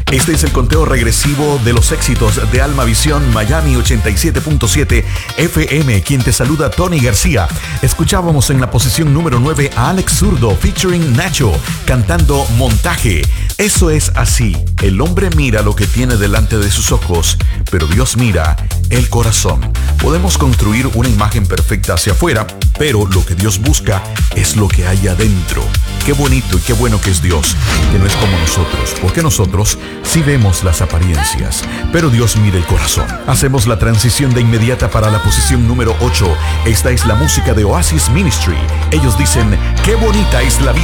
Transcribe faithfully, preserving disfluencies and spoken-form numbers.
Este es el conteo regresivo de los éxitos de Alma Visión Miami ochenta y siete punto siete F M. Quien te saluda, Tony García. Escuchábamos en la posición número nueve a Alex Zurdo featuring Nacho cantando Montaje. Eso es así. El hombre mira lo que tiene delante de sus ojos, pero Dios mira el corazón. Podemos construir una imagen perfecta hacia afuera, pero lo que Dios busca es lo que hay adentro. Qué bonito y qué bueno que es Dios, que no es como nosotros, porque nosotros sí vemos las apariencias, pero Dios mira el corazón. Hacemos la transición de inmediata para la posición número ocho. Esta es la música de Oasis Ministry. Ellos dicen, qué bonita es la vida.